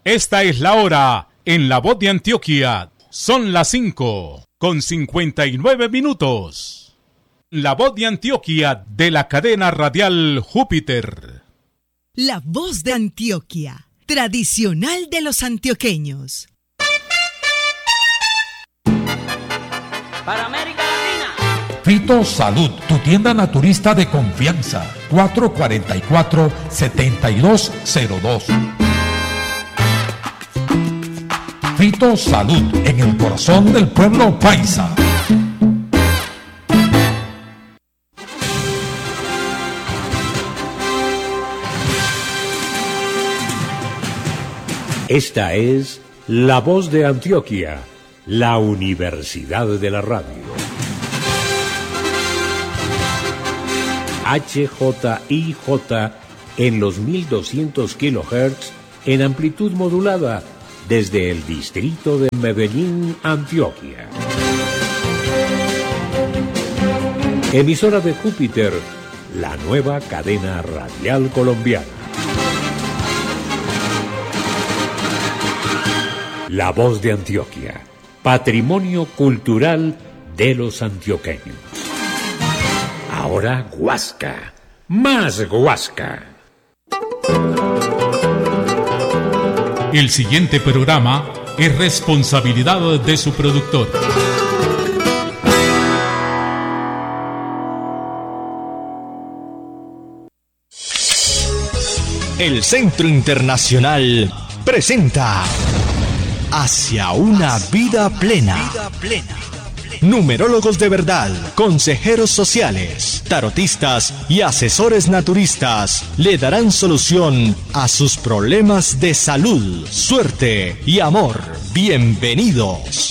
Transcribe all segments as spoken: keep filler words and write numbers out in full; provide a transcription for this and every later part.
Esta es la hora en La Voz de Antioquia. Son las cinco con cincuenta y nueve minutos. La Voz de Antioquia de la cadena radial Júpiter. La Voz de Antioquia, tradicional de los antioqueños. Para América Latina. Fito Salud, tu tienda naturista de confianza. cuatro cuatro cuatro, siete dos cero dos. Fito Salud, en el corazón del pueblo paisa. Esta es La Voz de Antioquia, la Universidad de la Radio. H J I J en los mil doscientos kilohertz en amplitud modulada desde el distrito de Medellín, Antioquia. Emisora de Júpiter, la nueva cadena radial colombiana. La Voz de Antioquia, patrimonio cultural de los antioqueños. Ahora Guasca, más Guasca. El siguiente programa es responsabilidad de su productor. El Centro Internacional presenta Hacia una vida plena. Numerólogos de verdad, consejeros sociales, tarotistas y asesores naturistas le darán solución a sus problemas de salud, suerte y amor. Bienvenidos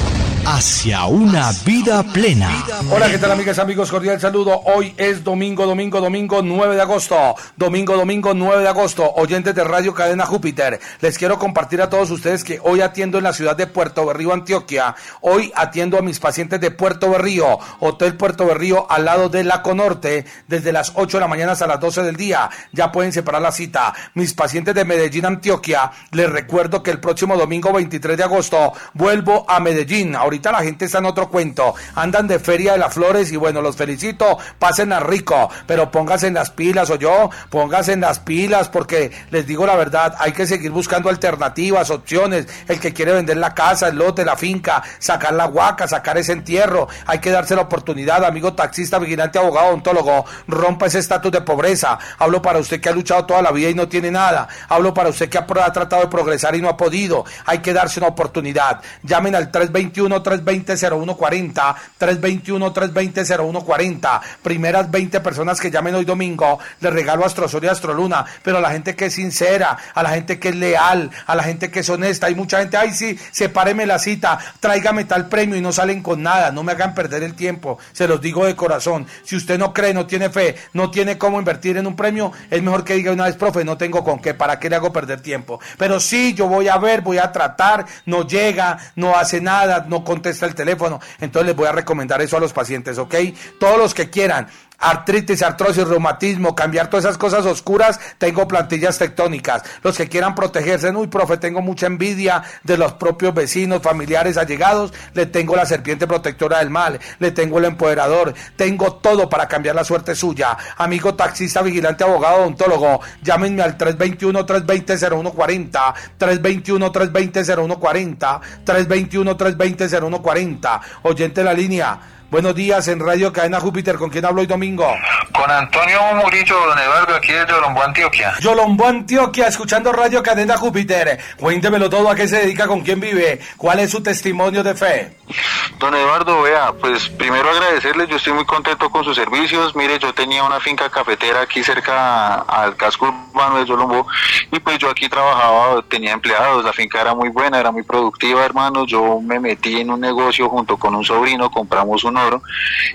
hacia una vida plena. Hola, ¿qué tal, amigas, amigos? Cordial saludo. Hoy es domingo, domingo, domingo nueve de agosto. Domingo, domingo nueve de agosto. Oyentes de Radio Cadena Júpiter, les quiero compartir a todos ustedes que hoy atiendo en la ciudad de Puerto Berrío, Antioquia. Hoy atiendo a mis pacientes de Puerto Berrío, Hotel Puerto Berrío, al lado de la Conorte, desde las ocho de la mañana hasta las doce del día. Ya pueden separar la cita. Mis pacientes de Medellín, Antioquia, les recuerdo que el próximo domingo veintitrés de agosto vuelvo a Medellín. Ahorita la gente está en otro cuento, andan de Feria de las Flores y bueno, los felicito, pásenla rico, pero pónganse en las pilas, o yo, pónganse en las pilas, porque les digo la verdad, hay que seguir buscando alternativas, opciones. El que quiere vender la casa, el lote, la finca, sacar la huaca, sacar ese entierro, hay que darse la oportunidad. Amigo taxista, vigilante, abogado, odontólogo, rompa ese estatus de pobreza. Hablo para usted que ha luchado toda la vida y no tiene nada. Hablo para usted que ha, ha tratado de progresar y no ha podido. Hay que darse una oportunidad. Llamen al tres veintiuno, tres veinte, cero uno cuarenta, tres veintiuno, tres veinte, cero uno cuarenta. Primeras veinte personas que llamen hoy domingo, les regalo Astrosol y Astroluna. Pero a la gente que es sincera, a la gente que es leal, a la gente que es honesta. Hay mucha gente, ay sí, sepáreme la cita, tráigame tal premio, y no salen con nada. No me hagan perder el tiempo, se los digo de corazón. Si usted no cree, no tiene fe, no tiene cómo invertir en un premio, es mejor que diga una vez, profe, no tengo con qué, ¿para qué le hago perder tiempo? Pero sí, yo voy a ver, voy a tratar, no llega, no hace nada, no contesta el teléfono. Entonces les voy a recomendar eso a los pacientes, ¿ok? Todos los que quieran artritis, artrosis, reumatismo, cambiar todas esas cosas oscuras, tengo plantillas tectónicas. Los que quieran protegerse, uy, profe, tengo mucha envidia de los propios vecinos, familiares, allegados, le tengo la serpiente protectora del mal, le tengo el empoderador, tengo todo para cambiar la suerte suya. Amigo taxista, vigilante, abogado, odontólogo, llámenme al tres veintiuno, tres veinte, cero uno cuarenta, tres veintiuno, tres veinte, cero uno cuarenta, tres veintiuno, tres veinte, cero uno cuarenta. Oyente de la línea, buenos días en Radio Cadena Júpiter. ¿Con quién hablo hoy domingo? Con Antonio Murillo, don Eduardo, aquí de Yolombó, Antioquia. Yolombó, Antioquia, escuchando Radio Cadena Júpiter. Cuéntemelo todo, ¿a qué se dedica, con quién vive? ¿Cuál es su testimonio de fe? Don Eduardo, vea, pues primero agradecerle, yo estoy muy contento con sus servicios. Mire, yo tenía una finca cafetera aquí cerca al casco urbano de Yolombó, y pues yo aquí trabajaba, tenía empleados, la finca era muy buena, era muy productiva, hermano. Yo me metí en un negocio junto con un sobrino, compramos un oro,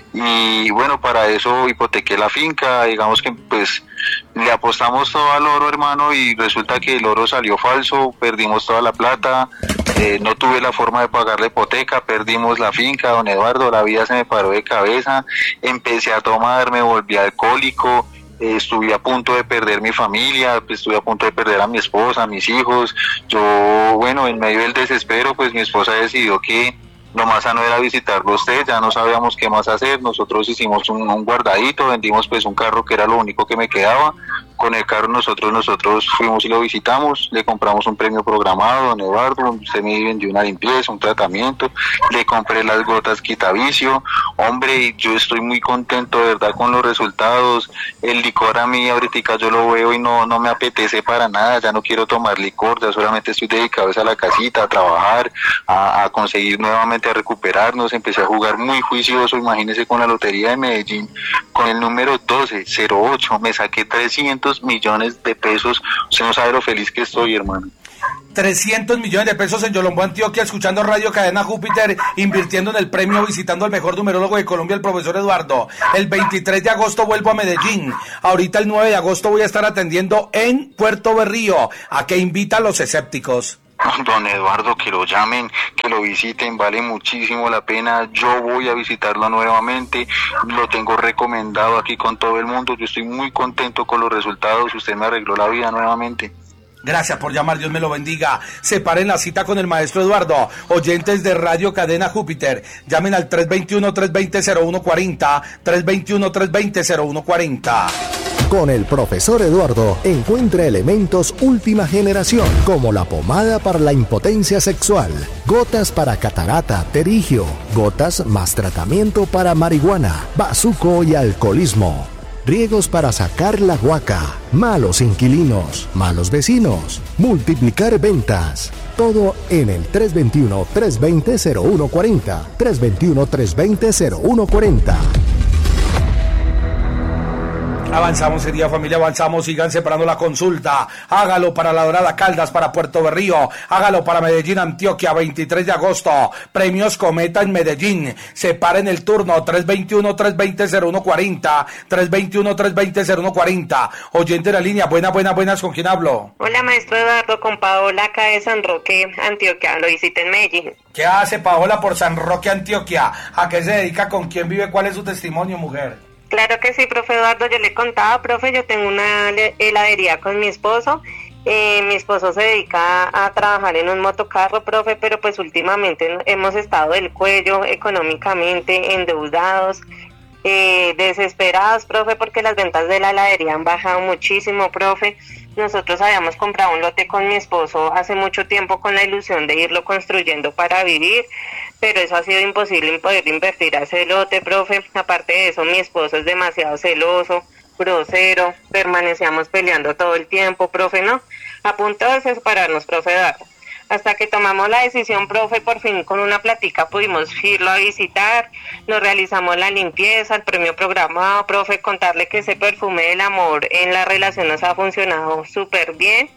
y bueno, para eso hipotequé la finca, digamos que pues le apostamos todo al oro, hermano, y resulta que el oro salió falso, perdimos toda la plata, eh, no tuve la forma de pagar la hipoteca, perdimos la finca, don Eduardo, la vida se me paró de cabeza, empecé a tomar, me volví alcohólico, eh, estuve a punto de perder mi familia, pues, estuve a punto de perder a mi esposa, a mis hijos. Yo, bueno, en medio del desespero, pues mi esposa decidió que lo más sano era visitarlo a usted, ya no sabíamos qué más hacer. Nosotros hicimos un, un guardadito, vendimos pues un carro que era lo único que me quedaba. Con el carro nosotros nosotros fuimos y lo visitamos, le compramos un premio programado, don Eduardo, usted me vendió una limpieza, un tratamiento, le compré las gotas quitavicio. Hombre, yo estoy muy contento de verdad con los resultados. El licor a mí ahorita yo lo veo y no, no me apetece para nada, ya no quiero tomar licor, ya solamente estoy dedicado a la casita, a trabajar, a, a conseguir nuevamente a recuperarnos. Empecé a jugar muy juicioso, imagínese, con la lotería de Medellín, con el número doce cero ocho, me saqué trescientos millones de pesos. Usted no sabe lo feliz que estoy, hermano. trescientos millones de pesos en Yolombó, Antioquia, escuchando Radio Cadena Júpiter, invirtiendo en el premio, visitando al mejor numerólogo de Colombia, el profesor Eduardo. El veintitrés de agosto vuelvo a Medellín. Ahorita el nueve de agosto voy a estar atendiendo en Puerto Berrío, a que invita a los escépticos. Don Eduardo, que lo llamen, que lo visiten, vale muchísimo la pena. Yo voy a visitarlo nuevamente, lo tengo recomendado aquí con todo el mundo. Yo estoy muy contento con los resultados, usted me arregló la vida nuevamente. Gracias por llamar, Dios me lo bendiga. Separen la cita con el maestro Eduardo. Oyentes de Radio Cadena Júpiter, llamen al tres dos uno, tres dos cero, cero uno cuatro cero, tres dos uno, tres dos cero, cero uno cuatro cero. Con el profesor Eduardo encuentra elementos última generación, como la pomada para la impotencia sexual, gotas para catarata, terigio, gotas más tratamiento para marihuana, bazuco y alcoholismo, riegos para sacar la guaca, malos inquilinos, malos vecinos, multiplicar ventas. Todo en el tres dos uno, tres dos cero, cero uno cuatro cero, tres dos uno, tres dos cero, cero uno cuatro cero. Avanzamos, querida familia, avanzamos, sigan separando la consulta. Hágalo para La Dorada, Caldas, para Puerto Berrío. Hágalo para Medellín, Antioquia, veintitrés de agosto. Premios Cometa en Medellín. Separen el turno, tres dos uno, tres dos cero, cero uno cuatro cero, tres dos uno, tres dos cero, cero uno cuatro cero. Oyente de la línea, buenas, buenas, buenas, ¿con quién hablo? Hola, maestro Eduardo, con Paola acá de San Roque, Antioquia, lo visité en Medellín. ¿Qué hace Paola por San Roque, Antioquia? ¿A qué se dedica? ¿Con quién vive? ¿Cuál es su testimonio, mujer? Claro que sí, profe Eduardo, yo le contaba, profe, yo tengo una heladería con mi esposo. Eh, mi esposo se dedica a trabajar en un motocarro, profe, pero pues últimamente hemos estado del cuello económicamente, endeudados, eh, desesperados, profe, porque las ventas de la heladería han bajado muchísimo, profe. Nosotros habíamos comprado un lote con mi esposo hace mucho tiempo con la ilusión de irlo construyendo para vivir, pero eso ha sido imposible poder invertir a ese lote, profe. Aparte de eso, mi esposo es demasiado celoso, grosero, permanecíamos peleando todo el tiempo, profe, ¿no? A punto de separarnos, profe Eduardo. Hasta que tomamos la decisión, profe, por fin con una plática pudimos irlo a visitar, nos realizamos la limpieza, el premio programado, profe, contarle que ese perfume del amor en la relación nos ha funcionado súper bien.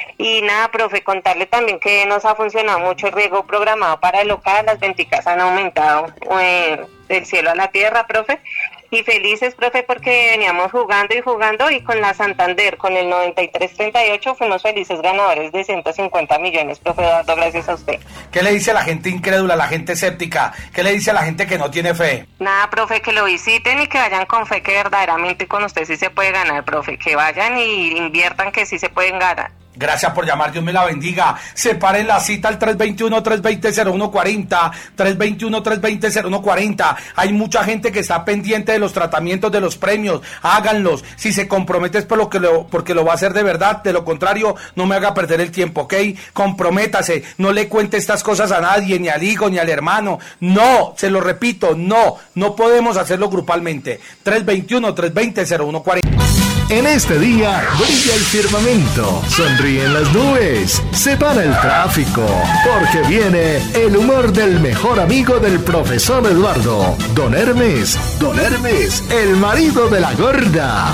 Y nada, profe, contarle también que nos ha funcionado mucho el riego programado para el local, las venticas han aumentado eh, del cielo a la tierra, profe. Y felices, profe, porque veníamos jugando y jugando y con la Santander, con el noventa y tres treinta y ocho, fuimos felices ganadores de ciento cincuenta millones, profe Eduardo, gracias a usted. ¿Qué le dice a la gente incrédula, a la gente escéptica? ¿Qué le dice a la gente que no tiene fe? Nada, profe, que lo visiten y que vayan con fe, que verdaderamente con usted sí se puede ganar, profe, que vayan y inviertan, que sí se pueden ganar. Gracias por llamar, Dios me la bendiga. Separen la cita al tres dos uno, tres dos cero, cero uno cuatro cero, tres dos uno, tres dos cero, cero uno cuatro cero. Hay mucha gente que está pendiente de los tratamientos, de los premios. Háganlos. Si se compromete es por lo que lo, porque lo va a hacer de verdad. De lo contrario, no me haga perder el tiempo, ¿ok? Comprométase. No le cuente estas cosas a nadie, ni al hijo, ni al hermano. No, se lo repito, no. No podemos hacerlo grupalmente. tres dos uno, tres dos cero, cero uno cuatro cero. En este día brilla el firmamento, sonríen las nubes, se para el tráfico, porque viene el humor del mejor amigo del profesor Eduardo, Don Hermes, Don Hermes, el marido de la gorda.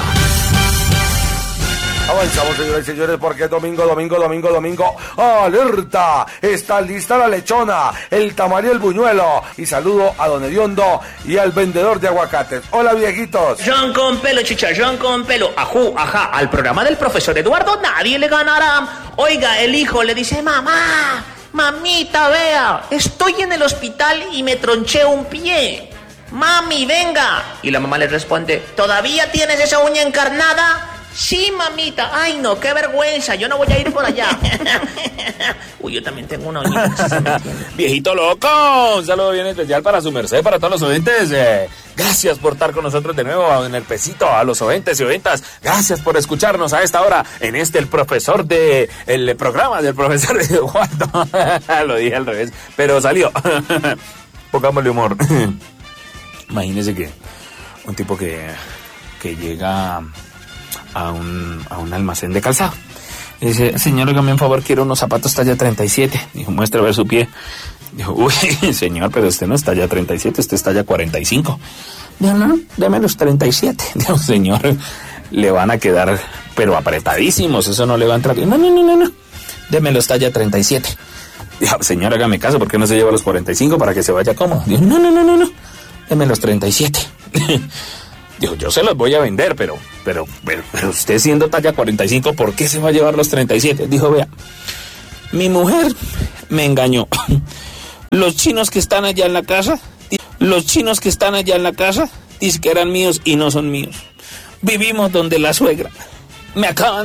Avanzamos, señores y señores, porque es domingo, domingo, domingo, domingo. ¡Alerta! Está lista la lechona, el tamal y el buñuelo. Y saludo a don Hediondo y al vendedor de aguacates. Hola, viejitos. Ron con pelo, chicharrón con pelo. Ajú, ajá, al programa del profesor Eduardo nadie le ganará. Oiga, el hijo le dice, mamá, mamita, vea, estoy en el hospital y me tronché un pie. mami, venga. Y la mamá le responde, ¿todavía tienes esa uña encarnada? Sí, mamita. Ay, no, qué vergüenza, yo no voy a ir por allá. Uy, yo también tengo una uña. Viejito loco, un saludo bien especial para su merced, para todos los oyentes. Eh, gracias por estar con nosotros de nuevo en el pesito, a los oyentes y oyentas. Gracias por escucharnos a esta hora en este, el profesor de... El programa del profesor Eduardo. Lo dije al revés, pero salió. Pongámosle humor. Imagínese que un tipo que, que llega a un, a un almacén de calzado. Y dice, señor, hágame un favor, quiero unos zapatos talla treinta y siete. Dijo, muestra a ver su pie. Dijo, uy, señor, pero usted no es talla treinta y siete, usted es talla cuarenta y cinco. Dijo, no, deme los treinta y siete. Dijo, señor, le van a quedar, pero apretadísimos, eso no le va a entrar. No, no, no, no, no, deme los talla treinta y siete. Dijo, señor, hágame caso, ¿por qué no se lleva los cuarenta y cinco para que se vaya cómodo? Dijo, no, no, no, no, no, deme los treinta y siete. Dijo, yo se los voy a vender, pero, pero, pero, pero usted siendo talla cuarenta y cinco, ¿por qué se va a llevar los treinta y siete? Dijo, vea, mi mujer me engañó. Los chinos que están allá en la casa, los chinos que están allá en la casa, dicen que eran míos y no son míos. Vivimos donde la suegra. Me acaban